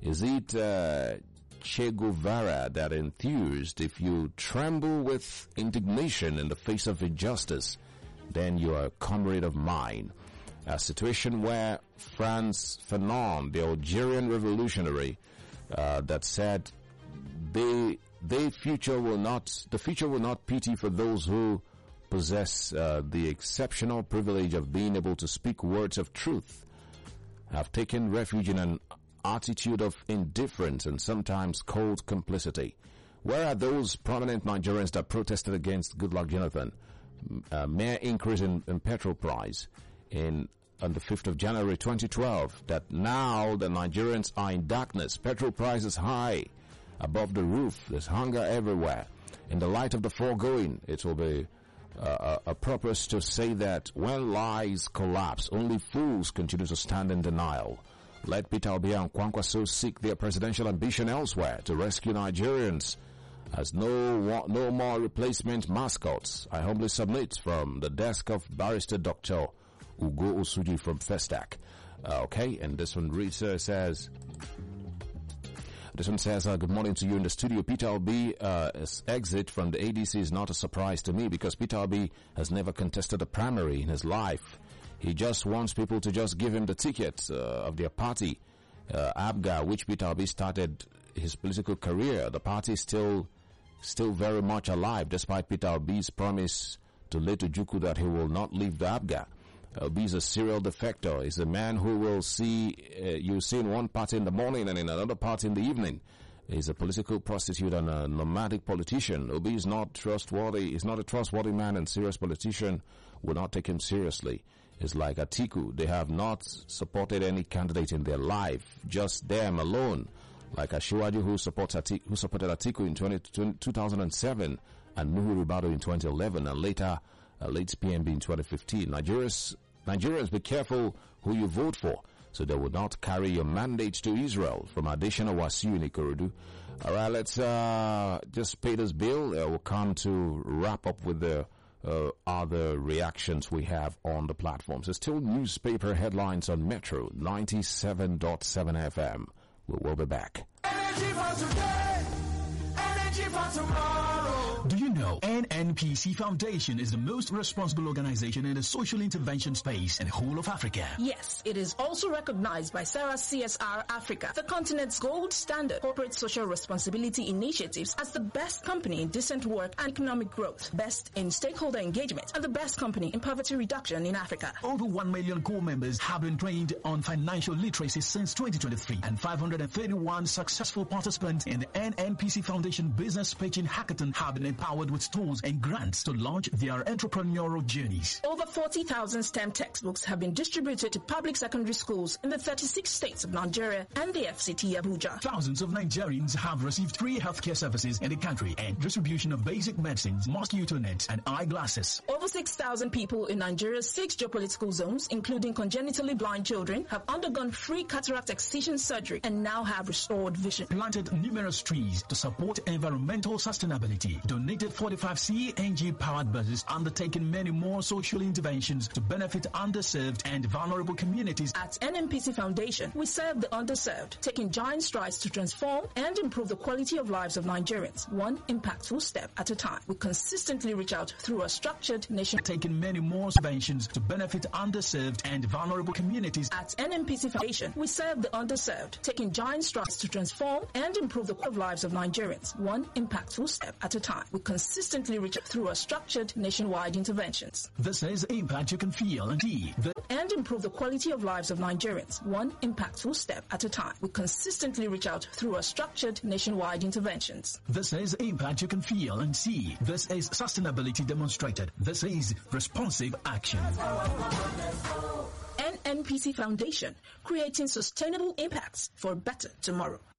Is it Che Guevara that enthused, if you tremble with indignation in the face of injustice, then you are a comrade of mine? A situation where Frantz Fanon, the Algerian revolutionary, that said the future will not pity for those who possess the exceptional privilege of being able to speak words of truth, have taken refuge in an attitude of indifference and sometimes cold complicity. Where are those prominent Nigerians that protested against Goodluck Jonathan? Mere increase in petrol price on the 5th of January 2012, that now the Nigerians are in darkness. Petrol price is high, above the roof. There's hunger everywhere. In the light of the foregoing, it will be a purpose to say that when lies collapse, only fools continue to stand in denial. Let Peter Obi and Kwankwaso seek their presidential ambition elsewhere to rescue Nigerians as no more replacement mascots. I humbly submit from the desk of Barrister Dr. Ugo Osuji from Festac. Okay, and this one reads, says, good morning to you in the studio. Peter Obi's exit from the ADC is not a surprise to me because Peter Obi has never contested a primary in his life. He just wants people to just give him the tickets of their party, ABGA, which Peter Obi started his political career. The party is still very much alive, despite Peter Obi's promise to Leto Juku that he will not leave the ABGA. Obi is a serial defector. He's a man who will see you see in one party in the morning and in another party in the evening. He's a political prostitute and a nomadic politician. Obi is not trustworthy. He's not a trustworthy man, and serious politician will not take him seriously. It's like Atiku. They have not supported any candidate in their life, just them alone. Like Asiwaju, who supported Atiku in 2007, and Nuhu Ribado in 2011, and later late PMB in 2015. Nigerians, be careful who you vote for, so they will not carry your mandate to Israel. From Additional Wasiu in Ikorodu. All right, let's just pay this bill. We'll come to wrap up with the other reactions we have on the platforms. There's still newspaper headlines on Metro 97.7 FM. We'll be back. Energy for today, energy for tomorrow. Do you know NNPC Foundation is the most responsible organization in the social intervention space in the whole of Africa? Yes, it is also recognized by Sarah CSR Africa, the continent's gold standard corporate social responsibility initiatives, as the best company in decent work and economic growth, best in stakeholder engagement, and the best company in poverty reduction in Africa. Over 1 million core members have been trained on financial literacy since 2023, and 531 successful participants in the NNPC Foundation Business Pitching Hackathon have been empowered with tools and grants to launch their entrepreneurial journeys. Over 40,000 STEM textbooks have been distributed to public secondary schools in the 36 states of Nigeria and the FCT Abuja. Thousands of Nigerians have received free healthcare services in the country and distribution of basic medicines, mosquito nets, and eyeglasses. Over 6,000 people in Nigeria's 6 geopolitical zones, including congenitally blind children, have undergone free cataract excision surgery and now have restored vision. Planted numerous trees to support environmental sustainability. Donated 45 CNG-powered buses, undertaking many more social interventions to benefit underserved and vulnerable communities. At NNPC Foundation, we serve the underserved, taking giant strides to transform and improve the quality of lives of Nigerians, one impactful step at a time. We consistently reach out through a structured nation. Taking many more interventions to benefit underserved and vulnerable communities. At NNPC Foundation, we serve the underserved, taking giant strides to transform and improve the quality of lives of Nigerians, one impactful step at a time. We consistently reach out through a structured nationwide interventions. This is impact you can feel and see. And improve the quality of lives of Nigerians, one impactful step at a time. We consistently reach out through a structured nationwide interventions. This is impact you can feel and see. This is sustainability demonstrated. This is responsive action. NNPC Foundation, creating sustainable impacts for a better tomorrow.